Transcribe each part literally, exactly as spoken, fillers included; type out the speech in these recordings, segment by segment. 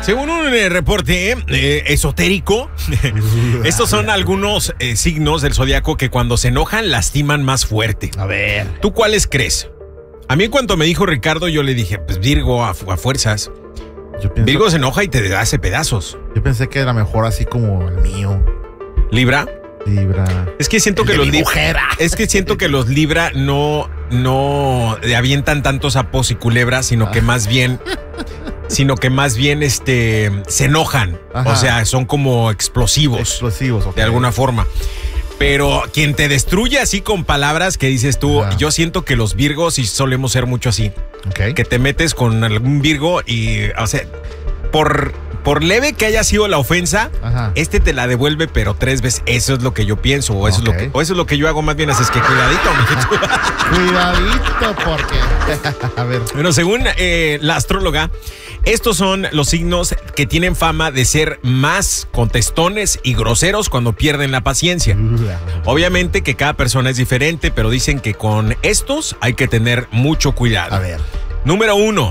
Según un eh, reporte eh, esotérico, estos son algunos eh, signos del zodiaco que cuando se enojan lastiman más fuerte. A ver. ¿Tú cuáles crees? A mí cuando me dijo Ricardo, yo le dije, pues Virgo a, a fuerzas. Yo pienso, Virgo se enoja y te hace pedazos. Yo pensé que era mejor así como el mío. ¿Libra? Libra. Es que siento El que de los mi Libra. mujer. Es que siento que los Libra no, no avientan tantos sapos y culebras, sino que más bien. Sino que más bien este se enojan. Ajá. O sea, son como explosivos. Explosivos, ok. De alguna forma. Pero quien te destruye así con palabras que dices tú, Ajá. yo siento que los Virgos y solemos ser mucho así. Ok. Que te metes con algún Virgo y, o sea, por, por leve que haya sido la ofensa, Ajá. este te la devuelve, pero tres veces. Eso es lo que yo pienso, o eso, Ok. es, lo que, o eso es lo que yo hago más bien, así es que cuidadito, mijito. Cuidadito, porque. A ver. Bueno, según eh, la astróloga, estos son los signos que tienen fama de ser más contestones y groseros cuando pierden la paciencia. Obviamente que cada persona es diferente, pero dicen que con estos hay que tener mucho cuidado. A ver. Número uno,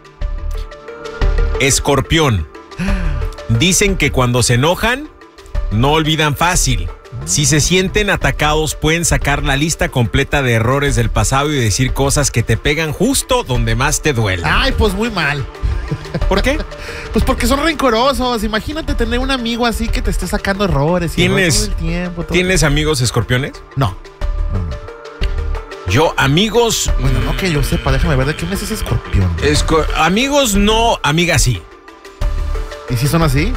Escorpión. Dicen que cuando se enojan, no olvidan fácil. Si se sienten atacados, pueden sacar la lista completa de errores del pasado y decir cosas que te pegan justo donde más te duelen. Ay, pues muy mal. ¿Por qué? Pues porque son rencorosos. Imagínate tener un amigo así que te esté sacando errores. Y errores ¿Tienes, todo el tiempo, todo ¿tienes amigos escorpiones? No. No, no. Yo, amigos... Bueno, no que yo sepa, déjame ver de qué mes es escorpión. esco- amigos no, amigas sí. ¿Y si son así?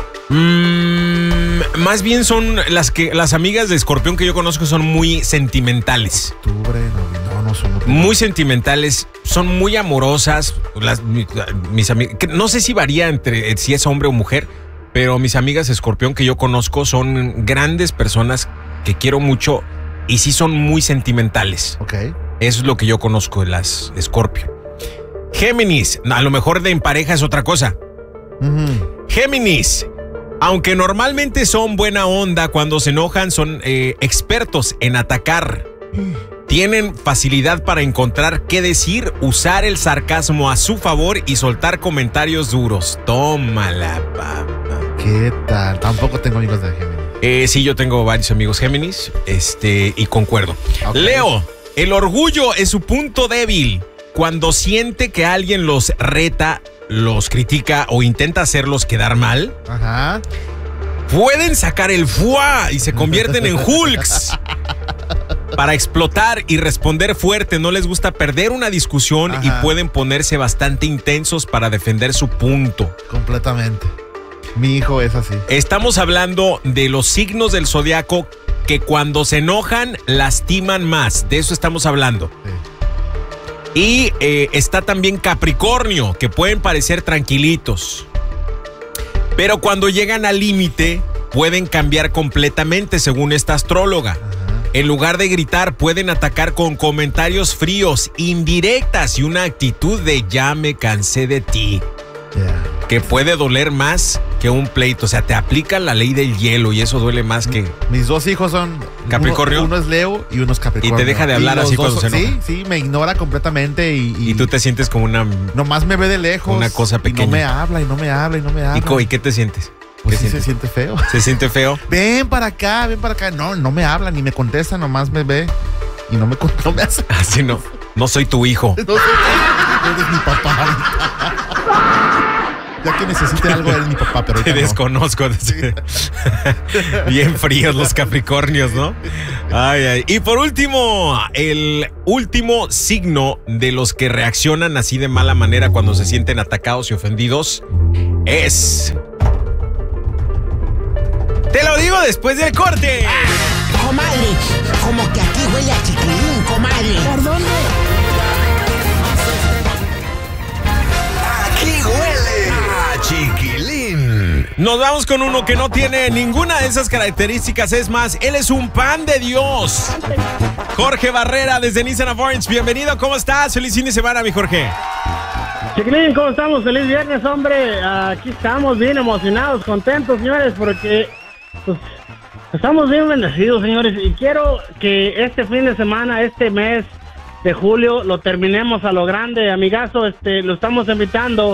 Mm, más bien son las que las amigas de escorpión que yo conozco son muy sentimentales. Octubre, no, no, no son. Muy sentimentales, son muy amorosas. Las, mi- mis amigas, no sé si varía entre si es hombre o mujer, pero mis amigas escorpión que yo conozco son grandes personas que quiero mucho y sí son muy sentimentales. Ok. Eso es lo que yo conozco de las Escorpio. Géminis, a lo mejor de en pareja es otra cosa. Ujú. Géminis, aunque normalmente son buena onda, cuando se enojan son eh, expertos en atacar. Tienen facilidad para encontrar qué decir, usar el sarcasmo a su favor y soltar comentarios duros. Tómala, papá. ¿Qué tal? Tampoco tengo amigos de Géminis. Eh, sí, yo tengo varios amigos Géminis, este, y concuerdo. Ok. Leo, el orgullo es su punto débil. Cuando siente que alguien los reta, los critica o intenta hacerlos quedar mal, Ajá. pueden sacar el fuá y se convierten en Hulks para explotar y responder fuerte. No les gusta perder una discusión y Ajá. pueden ponerse bastante intensos para defender su punto. Completamente. Mi hijo es así. Estamos hablando de los signos del zodiaco que cuando se enojan lastiman más. De eso estamos hablando. Sí. Y eh, está también Capricornio, que pueden parecer tranquilitos. Pero cuando llegan al límite, pueden cambiar completamente, según esta astróloga. Ajá. En lugar de gritar, pueden atacar con comentarios fríos, indirectas y una actitud de ya me cansé de ti, Ya. que puede doler más que un pleito. O sea, te aplican la ley del hielo y eso duele más que... Mis dos hijos son Capricornio. Uno, uno es Leo y uno es Capricornio. Y te deja de hablar los así dos cuando son- se enoja. Sí, sí, me ignora completamente y, y, Y tú te sientes como una... nomás me ve de lejos. Una cosa Y pequeña. no me habla y no me habla y no me habla. ¿Y, co- ¿Y qué te sientes? Pues ¿Qué sí se sientes? siente feo. ¿Se siente feo? Ven para acá, ven para acá. No, no me habla ni me contesta, nomás me ve y no me, con- no me hace. Así no. No soy tu hijo. No, sé, no eres mi papá. Ya que necesite algo, eres mi papá, pero Te ahorita no. desconozco. Bien fríos los Capricornios, ¿no? Ay, ay. Y por último, el último signo de los que reaccionan así de mala manera cuando se sienten atacados y ofendidos es... Te lo digo después del corte. Comadre, como que aquí huele a chiquilín, comadre. ¿Por dónde? Aquí huele a chiquilín. Nos vamos con uno que no tiene ninguna de esas características. Es más, él es un pan de Dios. Jorge Barrera desde Nissan of Orange. Bienvenido, ¿cómo estás? Feliz fin de semana, mi Jorge. Chiquilín, ¿cómo estamos? Feliz viernes, hombre. Aquí estamos bien emocionados, contentos, señores, porque pues, estamos bien bendecidos, señores. Y quiero que este fin de semana, este mes de julio, lo terminemos a lo grande, amigazo. Este, lo estamos invitando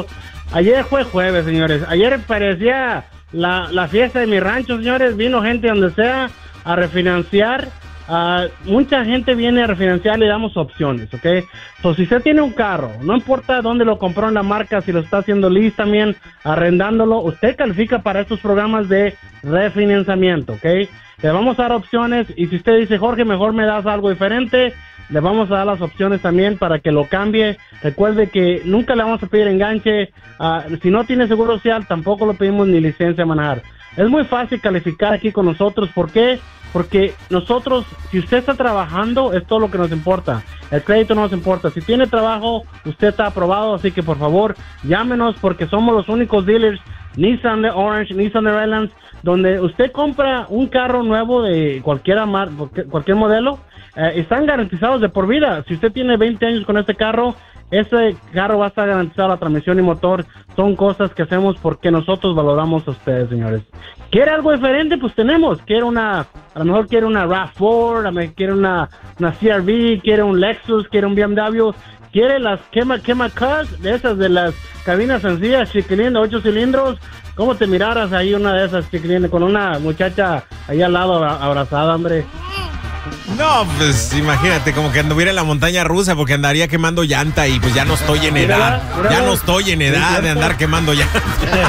Ayer fue jueves, señores. Ayer parecía la, la fiesta de mi rancho, señores. Vino gente donde sea a refinanciar. Uh, mucha gente viene a refinanciar, le damos opciones, ¿ok? So, si usted tiene un carro, no importa dónde lo compró en la marca, si lo está haciendo lease también, arrendándolo, usted califica para estos programas de refinanciamiento, ¿ok? Le vamos a dar opciones y si usted dice, Jorge, mejor me das algo diferente, le vamos a dar las opciones también para que lo cambie. Recuerde que nunca le vamos a pedir enganche, uh, si no tiene seguro social, tampoco le pedimos ni licencia de manejar. Es muy fácil calificar aquí con nosotros, ¿por qué? Porque nosotros, si usted está trabajando, es todo lo que nos importa. El crédito no nos importa. Si tiene trabajo, usted está aprobado, así que por favor, llámenos porque somos los únicos dealers Nissan de Orange, Nissan de Redlands, donde usted compra un carro nuevo de cualquier, mar, cualquier modelo, eh, están garantizados de por vida. Si usted tiene veinte años con este carro, ese carro va a estar garantizado, la transmisión y motor. Son cosas que hacemos porque nosotros valoramos a ustedes, señores. ¿Quiere algo diferente? Pues tenemos. Quiere una, a lo mejor quiere una RAV cuatro, a lo mejor quiere una, una C R V, quiere un Lexus, quiere un B M W, quiere las quema, quema cars, de esas de las cabinas sencillas, chiquilín, de ocho cilindros. ¿Cómo te miraras ahí una de esas, chiquilín, con una muchacha ahí al lado abrazada, hombre? No, pues imagínate, como que anduviera en la montaña rusa porque andaría quemando llanta y pues ya no estoy en edad. Ya no estoy en edad de andar quemando llanta.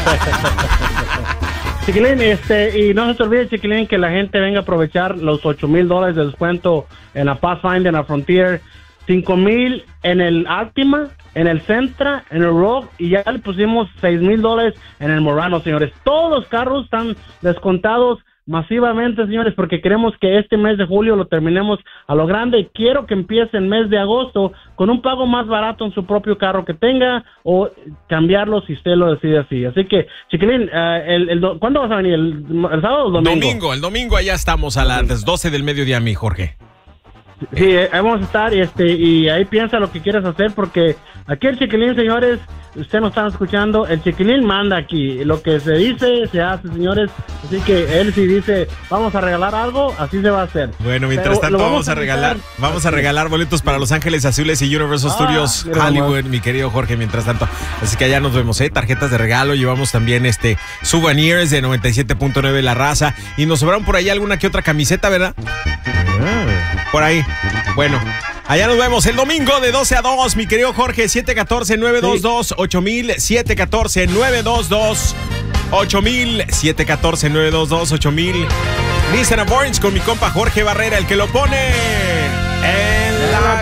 Chiquilín, este, y no se te olvide, chiquilín, que la gente venga a aprovechar los ocho mil dólares de descuento en la Pathfinder, en la Frontier, cinco mil en el Altima, en el Sentra, en el Rogue, y ya le pusimos seis mil dólares en el Murano, señores. Todos los carros están descontados masivamente, señores, porque queremos que este mes de julio lo terminemos a lo grande y quiero que empiece el mes de agosto con un pago más barato en su propio carro que tenga o cambiarlo si usted lo decide así. Así que, chiquilín, uh, el, el, ¿cuándo vas a venir? ¿El, el sábado o el domingo? Domingo, el domingo allá estamos a las doce del mediodía, mi Jorge. Sí, ahí vamos a estar y, este, y ahí piensa lo que quieres hacer porque aquí el chiquilín, señores, ustedes nos están escuchando, el chiquilín manda aquí, lo que se dice, se hace, señores, así que él si dice, vamos a regalar algo, así se va a hacer. Bueno, mientras Pero tanto vamos, vamos a regalar, vamos a regalar boletos para Los Ángeles Azules y Universal ah, Studios Hollywood, mi querido Jorge, mientras tanto, así que allá nos vemos, eh, tarjetas de regalo, llevamos también este souvenirs de noventa y siete punto nueve La Raza, y nos sobraron por ahí alguna que otra camiseta, ¿verdad? Por ahí, bueno. Allá nos vemos el domingo de doce a dos, mi querido Jorge, siete uno cuatro, nueve dos dos, ocho mil, siete uno cuatro, nueve dos dos, ocho mil, siete uno cuatro, nueve dos dos, ocho mil. Nissan of Orange con mi compa Jorge Barrera, el que lo pone en la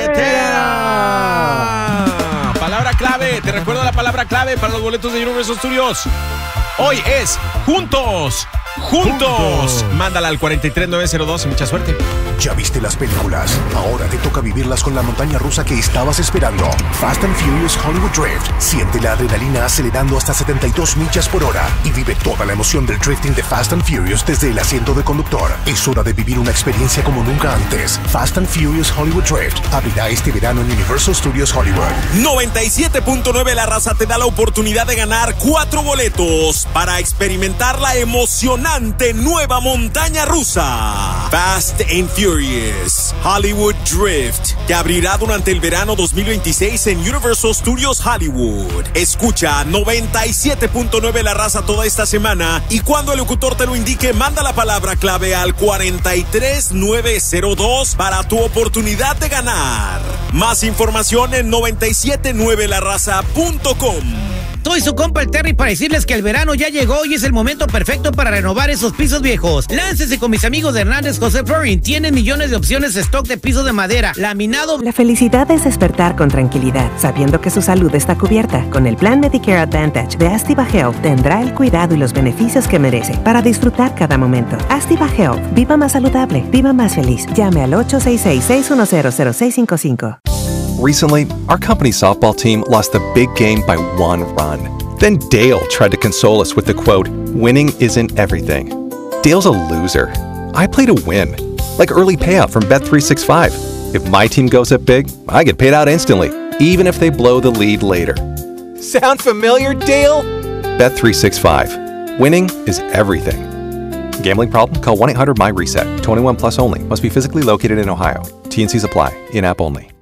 carretera. Palabra clave, te recuerdo la palabra clave para los boletos de Universal Studios. Hoy es juntos. Juntos. Juntos. Mándala al cuatro tres nueve cero dos y mucha suerte. Ya viste las películas. Ahora te toca vivirlas con la montaña rusa que estabas esperando. Fast and Furious Hollywood Drift. Siente la adrenalina acelerando hasta setenta y dos millas por hora y vive toda la emoción del drifting de Fast and Furious desde el asiento de conductor. Es hora de vivir una experiencia como nunca antes. Fast and Furious Hollywood Drift abrirá este verano en Universal Studios Hollywood. noventa y siete punto nueve La Raza te da la oportunidad de ganar cuatro boletos para experimentar la emocionante nueva montaña rusa Fast and Furious Hollywood Drift, que abrirá durante el verano dos mil veintiséis en Universal Studios Hollywood. Escucha noventa y siete punto nueve La Raza toda esta semana y cuando el locutor te lo indique, manda la palabra clave al cuatro tres nueve cero dos para tu oportunidad de ganar. Más información en noventa y siete nueve la raza punto com. Soy su compa el Terry para decirles que el verano ya llegó y es el momento perfecto para renovar esos pisos viejos. Láncese con mis amigos de Hernández José Flooring. Tienen millones de opciones de stock de pisos de madera, laminado. La felicidad es despertar con tranquilidad, sabiendo que su salud está cubierta. Con el plan Medicare Advantage de Astiva Health tendrá el cuidado y los beneficios que merece para disfrutar cada momento. Astiva Health, viva más saludable, viva más feliz. Llame al ocho seis seis, seis uno cero, cero seis cinco cinco. Recently, our company's softball team lost the big game by one run. Then Dale tried to console us with the quote, "Winning isn't everything." Dale's a loser. I play to win. Like early payout from Bet three sixty-five. If my team goes up big, I get paid out instantly, even if they blow the lead later. Sound familiar, Dale? Bet three sixty-five. Winning is everything. Gambling problem? Call one eight hundred M Y RESET. twenty-one plus only. Must be physically located in Ohio. T and C's apply. In-app only.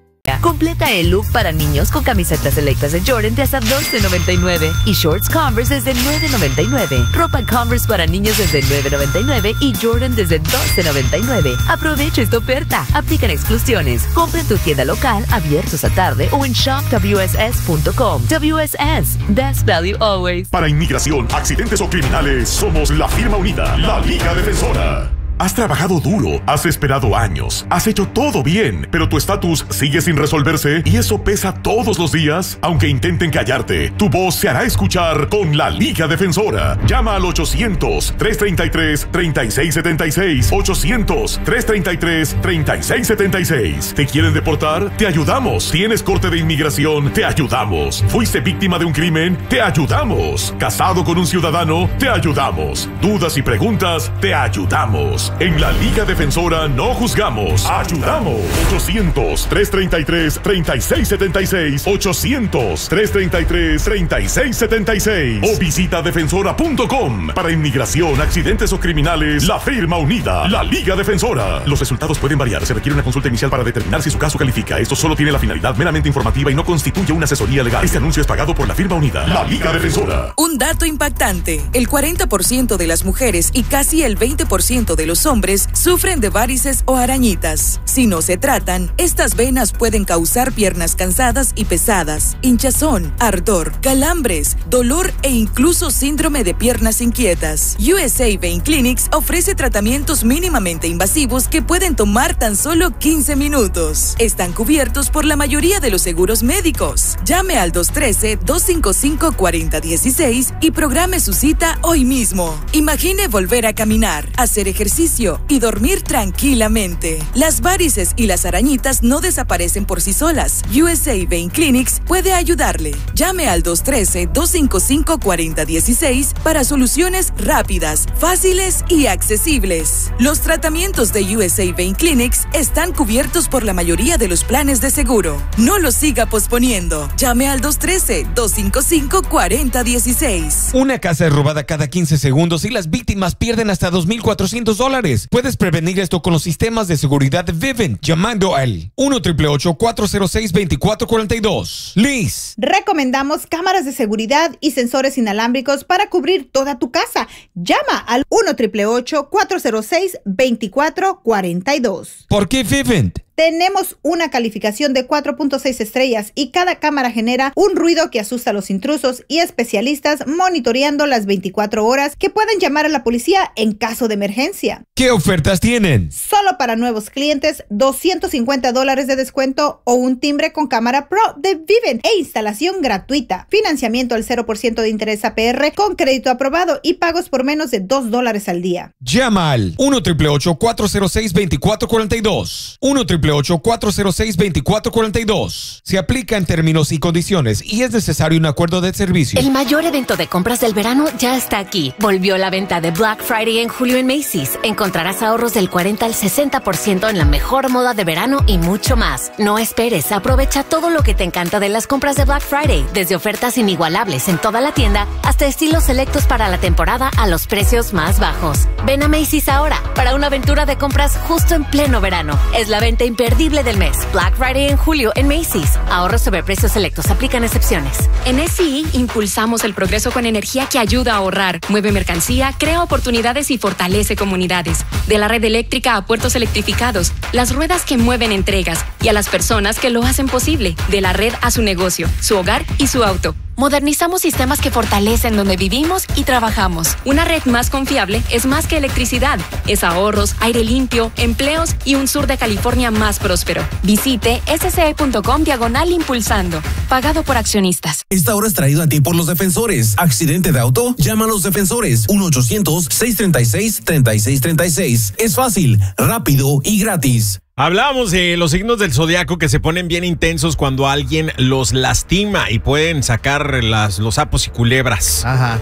Completa el look para niños con camisetas selectas de Jordan de hasta doce noventa y nueve y shorts Converse desde nueve noventa y nueve. Ropa Converse para niños desde nueve noventa y nueve y Jordan desde doce noventa y nueve. Aprovecha esta oferta. Aplican exclusiones. Compra en tu tienda local, abiertos a tarde o en shop w s s punto com. W S S. Best value always. Para inmigración, accidentes o criminales, somos la firma unida, la Liga Defensora. Has trabajado duro, has esperado años, has hecho todo bien, pero tu estatus sigue sin resolverse y eso pesa todos los días. Aunque intenten callarte, tu voz se hará escuchar con la Liga Defensora. Llama al ochocientos, trescientos treinta y tres, treinta y seis setenta y seis. ochocientos, trescientos treinta y tres, treinta y seis setenta y seis. ¿Te quieren deportar? Te ayudamos. ¿Tienes corte de inmigración? Te ayudamos. ¿Fuiste víctima de un crimen? Te ayudamos. ¿Casado con un ciudadano? Te ayudamos. ¿Dudas y preguntas? Te ayudamos. En la Liga Defensora no juzgamos, ayudamos. ochocientos, trescientos treinta y tres, treinta y seis setenta y seis. ochocientos, trescientos treinta y tres, treinta y seis setenta y seis. O visita defensora punto com. Para inmigración, accidentes o criminales, la firma unida, la Liga Defensora. Los resultados pueden variar. Se requiere una consulta inicial para determinar si su caso califica. Esto solo tiene la finalidad meramente informativa y no constituye una asesoría legal. Este anuncio es pagado por la firma unida, la Liga Defensora. Un dato impactante. El cuarenta por ciento de las mujeres y casi el veinte por ciento de los hombres sufren de varices o arañitas. Si no se tratan, estas venas pueden causar piernas cansadas y pesadas, hinchazón, ardor, calambres, dolor e incluso síndrome de piernas inquietas. U S A Vein Clinics ofrece tratamientos mínimamente invasivos que pueden tomar tan solo quince minutos. Están cubiertos por la mayoría de los seguros médicos. Llame al dos uno tres, dos cinco cinco, cuatro cero uno seis y programe su cita hoy mismo. Imagine volver a caminar, hacer ejercicio y dormir tranquilamente. Las varices y las arañitas no desaparecen por sí solas. U S A Vein Clinics puede ayudarle. Llame al dos uno tres, dos cinco cinco, cuatro cero uno seis para soluciones rápidas, fáciles y accesibles. Los tratamientos de U S A Vein Clinics están cubiertos por la mayoría de los planes de seguro. No los siga posponiendo. Llame al dos uno tres, dos cinco cinco, cuatro cero uno seis. Una casa es robada cada quince segundos y las víctimas pierden hasta dos mil cuatrocientos dólares. Puedes prevenir esto con los sistemas de seguridad de Vivint llamando al uno, ocho ocho ocho, cuatro cero seis, dos cuatro cuatro dos. Liz. Recomendamos cámaras de seguridad y sensores inalámbricos para cubrir toda tu casa. Llama al uno, ocho ocho ocho, cuatro cero seis, dos cuatro cuatro dos. ¿Por qué Vivint? Tenemos una calificación de cuatro punto seis estrellas y cada cámara genera un ruido que asusta a los intrusos y especialistas monitoreando las veinticuatro horas que pueden llamar a la policía en caso de emergencia. ¿Qué ofertas tienen? Solo para nuevos clientes, doscientos cincuenta dólares de descuento o un timbre con cámara Pro de Vivint e instalación gratuita. Financiamiento al cero por ciento de interés A P R con crédito aprobado y pagos por menos de dos dólares al día. Llama al uno, ocho ocho ocho, cuatro cero seis, dos cuatro cuatro dos. uno, ocho ocho ocho, cuatro cero seis, dos cuatro cuatro dos. Se aplica en términos y condiciones y es necesario un acuerdo de servicio. El mayor evento de compras del verano ya está aquí. Volvió la venta de Black Friday en julio en Macy's. Encontrarás ahorros del cuarenta al sesenta por ciento en la mejor moda de verano y mucho más. No esperes, aprovecha todo lo que te encanta de las compras de Black Friday, desde ofertas inigualables en toda la tienda hasta estilos selectos para la temporada a los precios más bajos. Ven a Macy's ahora para una aventura de compras justo en pleno verano. Es la venta imperdible del mes. Black Friday en julio en Macy's. Ahorros sobre precios selectos. Aplican excepciones. En S C I impulsamos el progreso con energía que ayuda a ahorrar, mueve mercancía, crea oportunidades y fortalece comunidades. De la red eléctrica a puertos electrificados, las ruedas que mueven entregas y a las personas que lo hacen posible. De la red a su negocio, su hogar y su auto. Modernizamos sistemas que fortalecen donde vivimos y trabajamos. Una red más confiable es más que electricidad. Es ahorros, aire limpio, empleos y un sur de California más próspero. Visite s c e punto com diagonal impulsando. Pagado por accionistas. Esta hora es traído a ti por los defensores. ¿Accidente de auto? Llama a los defensores. uno ochocientos, seis tres seis, tres seis tres seis. Es fácil, rápido y gratis. Hablábamos de los signos del zodiaco que se ponen bien intensos cuando alguien los lastima y pueden sacar las, los sapos y culebras. Ajá.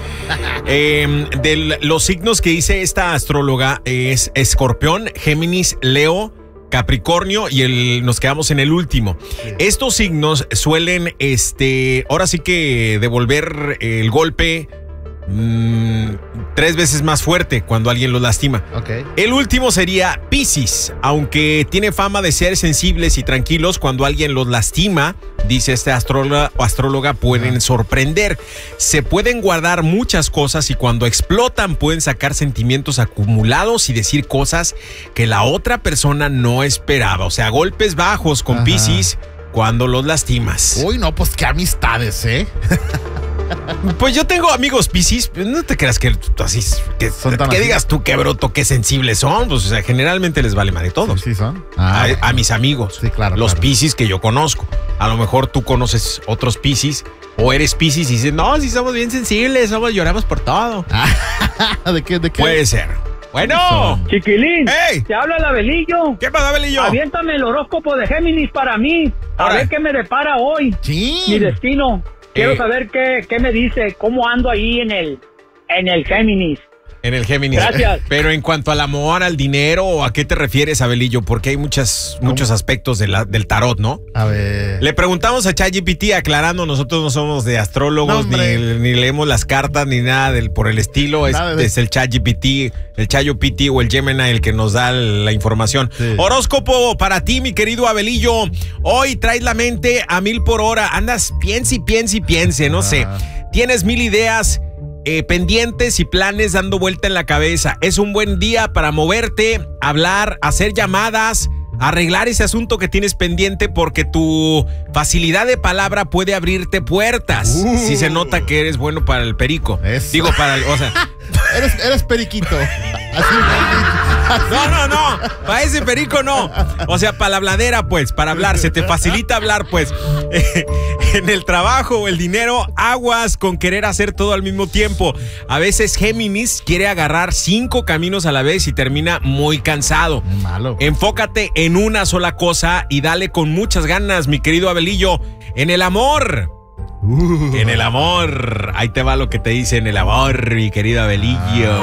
eh, de los signos que dice esta astróloga es Escorpión, Géminis, Leo, Capricornio y el, nos quedamos en el último. Sí. Estos signos suelen, este, ahora sí que devolver el golpe mmm, tres veces más fuerte cuando alguien los lastima. Okay. El último sería Piscis, aunque tiene fama de ser sensibles y tranquilos, cuando alguien los lastima, dice este astróloga o astróloga, pueden sorprender. Se pueden guardar muchas cosas y cuando explotan pueden sacar sentimientos acumulados y decir cosas que la otra persona no esperaba. O sea, golpes bajos con Piscis cuando los lastimas. Uy, no, pues qué amistades, ¿eh? Pues yo tengo amigos Piscis, no te creas que así, que, que digas tú qué bruto, qué sensibles son, pues o sea, generalmente les vale madre todo. Sí, sí son. Ah, a, a mis amigos, sí, claro, los claro. Piscis que yo conozco. A lo mejor tú conoces otros Piscis o eres Piscis y dices, no, sí somos bien sensibles, somos, lloramos por todo. ¿De qué? ¿De qué? Puede ser. Bueno. Chiquilín, hey. te habla el Abelillo. ¿Qué pasa, Abelillo? Aviéntame el horóscopo de Géminis para mí. A Ahora. ver qué me depara hoy. Sí. Mi destino. Quiero Eh. saber qué, qué me dice, cómo ando ahí en el, en el Géminis. En el Géminis. Gracias. Pero en cuanto al amor, al dinero, ¿a qué te refieres, Abelillo? Porque hay muchas, muchos aspectos de la, del tarot, ¿no? A ver. Le preguntamos a ChatGPT, aclarando, nosotros no somos de astrólogos, No, ni, ni leemos las cartas, ni nada del, por el estilo. Es, Nada de- es el ChatGPT, el ChatGPT o el Gemini el que nos da la información. Sí. Horóscopo para ti, mi querido Abelillo. Hoy traes la mente a mil por hora. Andas, piense y piense y piense, no sé. Tienes mil ideas eh, pendientes y planes dando vuelta en la cabeza. Es un buen día para moverte, hablar, hacer llamadas, arreglar ese asunto que tienes pendiente, porque tu facilidad de palabra puede abrirte puertas. Uh. Si se nota que eres bueno para el perico. Eso. Digo, para el, o sea, Eres, eres periquito. Así, así. no, no, no, para ese perico no. O sea, para la habladera, pues, para hablar, se te facilita hablar, pues. En el trabajo o el dinero, aguas con querer hacer todo al mismo tiempo. A veces Géminis quiere agarrar cinco caminos a la vez y termina muy cansado. Es malo. Enfócate en una sola cosa y dale con muchas ganas, mi querido Abelillo. En el amor. Uh. En el amor. Ahí te va lo que te dice en el amor, mi querido Abelillo.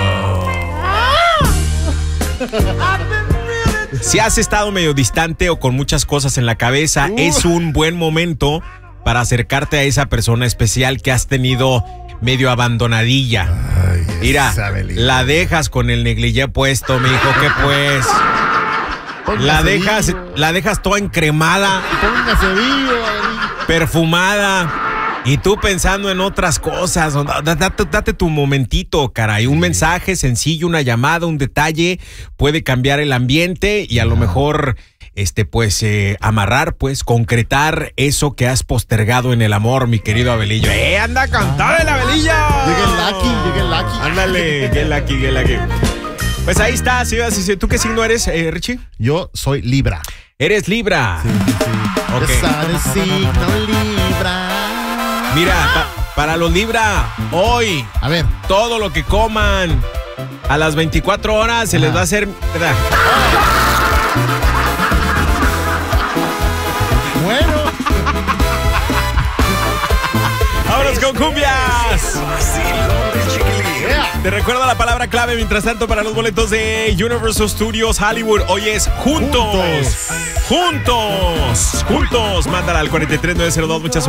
Si has estado medio distante o con muchas cosas en la cabeza, Uh. es un buen momento para acercarte a esa persona especial que has tenido medio abandonadilla. Ay, Mira, esa Abelillo. la dejas con el negligé puesto, mijo, ¿qué pues? Póngase La dejas, vivo. la dejas toda encremada, Póngase vivo, Abelillo. perfumada. Y tú pensando en otras cosas. Date, date tu momentito, caray. Un mensaje sencillo, una llamada, un detalle puede cambiar el ambiente y a lo mejor, este, pues, eh, amarrar, pues, concretar eso que has postergado en el amor, mi querido Abelillo. ¡Eh, anda con todo el Abelillo! Llegue el Lucky, llegue el Lucky. Ándale, qué lucky, qué lucky. Pues ahí está, sí, sí, ¿tú qué signo eres, eh, Richie? Yo soy Libra. Eres Libra. Sí, sí, sí. Ok. Esa de signo Libra. Mira, pa- para los Libra, hoy, A ver. todo lo que coman a las veinticuatro horas se les va a hacer... ¿verdad? Bueno. ¡Vámonos con cumbias! Te recuerdo la palabra clave mientras tanto para los boletos de Universal Studios Hollywood. Hoy es juntos. Juntos. Juntos. Mándala al cuatro tres nueve cero dos. Mucha suerte.